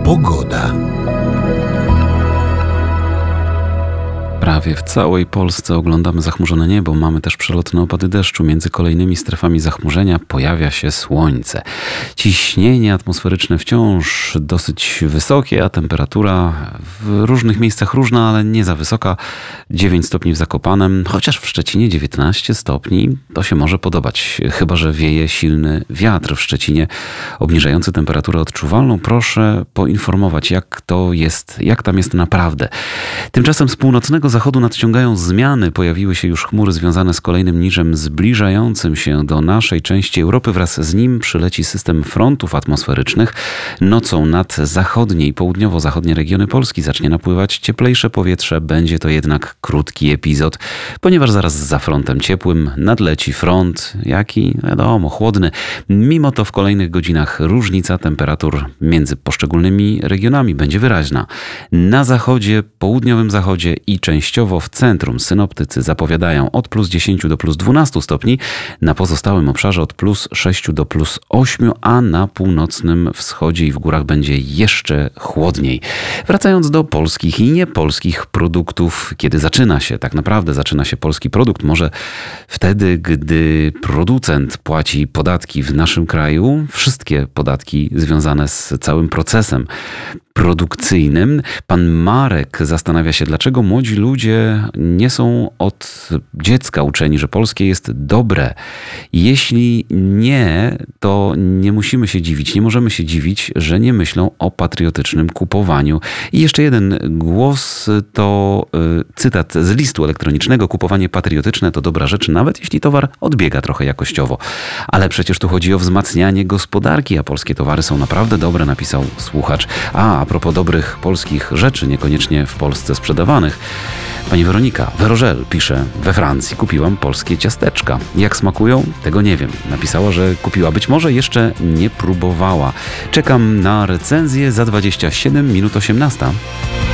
Pogoda. Prawie w całej Polsce oglądamy zachmurzone niebo, mamy też przelotne opady deszczu. Między kolejnymi strefami zachmurzenia pojawia się słońce. Ciśnienie atmosferyczne wciąż dosyć wysokie, a temperatura w różnych miejscach różna, ale nie za wysoka. 9 stopni w Zakopanem, chociaż w Szczecinie 19 stopni. To się może podobać, chyba że wieje silny wiatr w Szczecinie, obniżający temperaturę odczuwalną. Proszę poinformować, jak tam jest naprawdę. Tymczasem z północnego zachodu nadciągają zmiany. Pojawiły się już chmury związane z kolejnym niżem zbliżającym się do naszej części Europy. Wraz z nim przyleci system frontów atmosferycznych. Nocą nad zachodnie i południowo-zachodnie regiony Polski zacznie napływać cieplejsze powietrze. Będzie to jednak krótki epizod, ponieważ zaraz za frontem ciepłym nadleci front, jaki wiadomo, chłodny. Mimo to w kolejnych godzinach różnica temperatur między poszczególnymi regionami będzie wyraźna. Na zachodzie, południowym zachodzie i częściowo w centrum synoptycy zapowiadają od plus 10 do plus 12 stopni, na pozostałym obszarze od plus 6 do plus 8, a na północnym wschodzie i w górach będzie jeszcze chłodniej. Wracając do polskich i niepolskich produktów, kiedy tak naprawdę zaczyna się polski produkt, może wtedy, gdy producent płaci podatki w naszym kraju, wszystkie podatki związane z całym procesem produkcyjnym. Pan Marek zastanawia się, dlaczego młodzi ludzie nie są od dziecka uczeni, że polskie jest dobre. Jeśli nie, to nie musimy się dziwić, nie możemy się dziwić, że nie myślą o patriotycznym kupowaniu. I jeszcze jeden głos to cytat z listu elektronicznego. Kupowanie patriotyczne to dobra rzecz, nawet jeśli towar odbiega trochę jakościowo. Ale przecież tu chodzi o wzmacnianie gospodarki, a polskie towary są naprawdę dobre, napisał słuchacz. A propos dobrych polskich rzeczy, niekoniecznie w Polsce sprzedawanych. Pani Weronika Werożel pisze: we Francji kupiłam polskie ciasteczka. Jak smakują? Tego nie wiem. Napisała, że kupiła. Być może jeszcze nie próbowała. Czekam na recenzję za 27 minut 18.